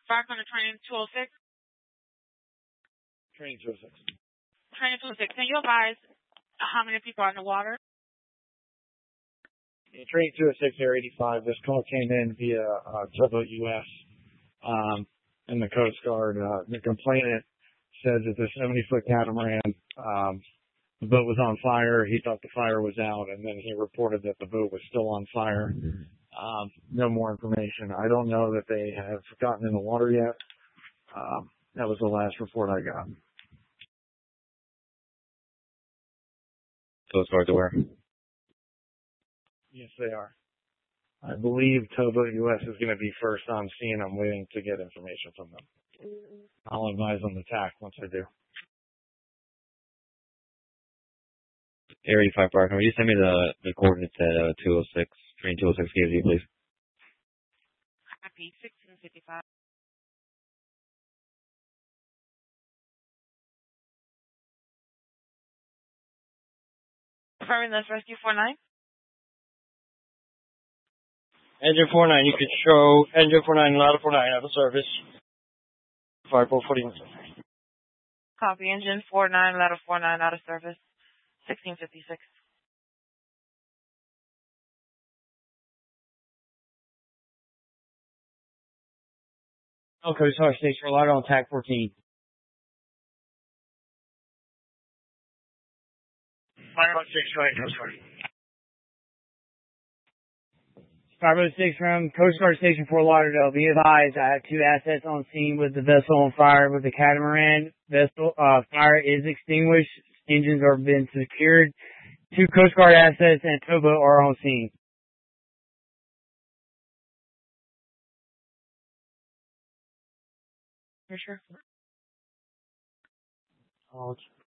Back on the train 206. Train 206. Train 206. Can you advise how many people are in the water? In Train 206 Air 85, this call came in via Towboat US and the Coast Guard. The complainant said that the 70-foot catamaran, the boat was on fire. He thought the fire was out, and then he reported that the boat was still on fire. No more information. I don't know that they have gotten in the water yet. That was the last report I got. Coast Guard aware? Yes, they are. I believe Towboat US is going to be first on scene. I'm waiting to get information from them. I'll advise on the TAC once I do. Air 85 Park, can you send me the coordinates at 206, train 206 KZ, please? Copy, 1655. Confirming this rescue 49. Engine 49, you could show engine 49, ladder 49 out of service. Fireboat 41. Copy, engine 49, ladder 49 out of service. 1656. Okay, sorry, station for ladder on TAC 14. Fireboat 6, go ahead, Coast Guard. Fireboat 6 from Coast Guard Station Fort Lauderdale. Be advised, I have two assets on scene with the vessel on fire with the catamaran. Vessel fire is extinguished. Engines are been secured. Two Coast Guard assets and towboat are on scene. For sure. Oh,